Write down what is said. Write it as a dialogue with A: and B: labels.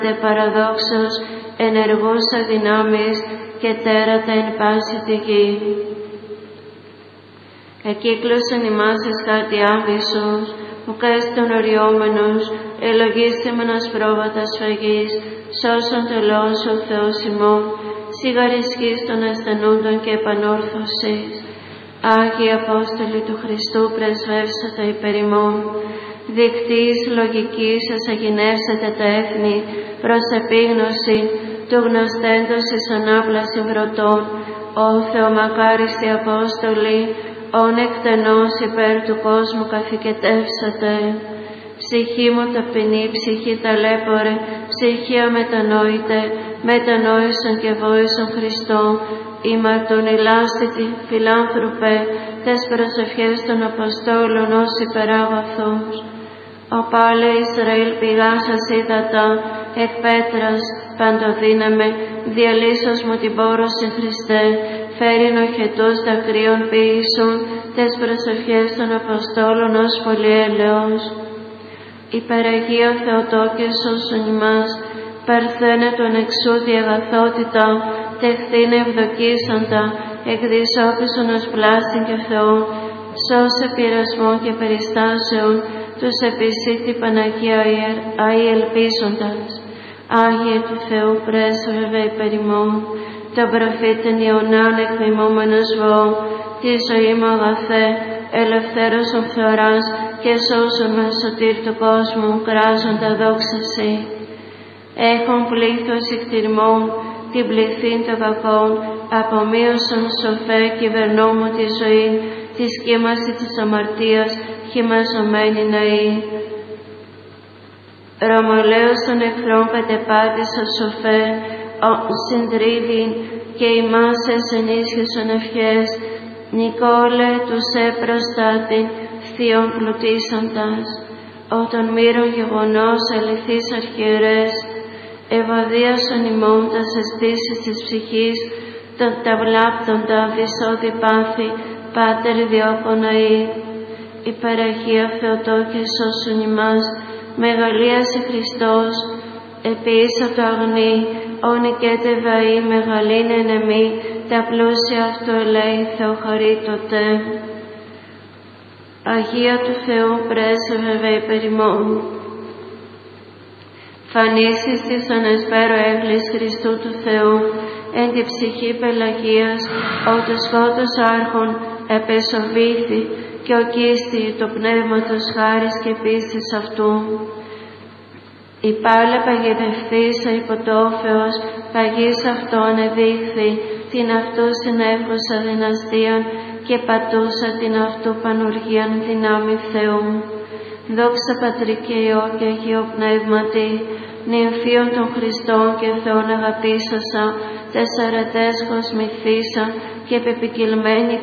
A: παραδόξως ενεργούσα δυνάμεις και τέρατα εν πάση τη γη. Εκύκλωσαν ημάς εις χάρτη άμβησος, ουκ έστων οριόμενος, ελογίστημεν ασπρόβατα σφαγής, σώσον τελώς ο Θεός ημών, σιγαρισχής των ασθενούντων και επανόρθωσης. Άγιοι Απόστολοι του Χριστού, πρεσβεύσατε υπέρ ημών. Δικτύης λογικής ασαγενεύσατε τα έθνη προς επίγνωση του γνωστέντος εις ανάπλαση βρωτών. Ω Θεομακάριστοι Απόστολοι, όν εκτενώς υπέρ του κόσμου καθηκετεύσατε. Ψυχή μου ταπεινή, ψυχή ταλέπορε, ψυχή αμετανόητε, μετανόησον και βόησον Χριστό, ήμαρτον ηλάστητη, φιλάνθρωπε, τες προσευχές των Αποστόλων ως υπεράγαθος. Ο πάλε Ισραήλ πηγάσας ύδατα, εκ πέτρας παντοδύναμε, διαλύσος μου την πόρωση Χριστέ, φέρειν οχετούς δακρύων ποιήσουν, τες προσευχές των Αποστόλων ως πολυέλεος. Υπεραγία Θεοτόκε σώσον ημάς, παρθένε τον εξούδη αγαθότητα, τεχθήνε ευδοκίσαντα, εκδισόπισον ως πλάστην και Θεόν, σώσε πειρασμών και περιστάσεων, τους επισύτη Παναγία αη ελπίζοντας. Άγιε του Θεού πρέσβευε υπέρ ημών, τον προφήτην Ιωνάν εκμιμούμενος βοώ, τη ζωή μου αγαθέ, ελευθέρωσον φθοράς και σώσον με σωτήρ του κόσμου, κράζοντα δόξα Συ. Έχον πλήθος εκτιρμών, την πληθύν των κακών, απομείωσον σοφέ κυβερνό μου τη ζωή, τη σχήμαση της αμαρτίας, χυμαζωμένη ναή. Ρωμαλαίος των εχθρών κατεπάτησα σοφέ, συντρίβην και ημάς ενίσχυσον ευχές, Νικόλε τους προστάτην, θείον πλουτίσαντας, όταν μύρων γεγονός αληθείς αρχιερές, ευαδίασον ημών τας αισθήσεις της ψυχής, τα βλάπτοντα δυσόδη πάθη, Πάτερ διώκοναή. Υπεραγία Θεοτόκε σώσον ημάς, μεγαλίασε Χριστός, επίσα το αγνή, όνικέτε βαΐ, μεγαλύνε ενεμή, τα πλούσια αυτού ελέη Θεοχαρίτωτε. Αγία του Θεού πρέσβευε υπέρ ημών. Φανήσεις της ανεσπέρω έγκλης Χριστού του Θεού, εν τη ψυχή Πελαγίας, ο το σκότος άρχον επεσοβήθη και ο κίστη το πνεύματος χάρις και πίστης αυτού. Η πάλε παγιδευθήσα υπό το όφεος, παγής αυτόν εδείχθη, την αυτού συνέχουσα δυναστείαν και πατούσα την αυτού πανουργίαν δυνάμει Θεού. Δόξα Πατρί και Υιό και Αγίο Πνεύματι, νυμφίων των Χριστών και Θεών αγαπήσασα, τεσσαρατές κοσμηθήσα και πεπικυλμένη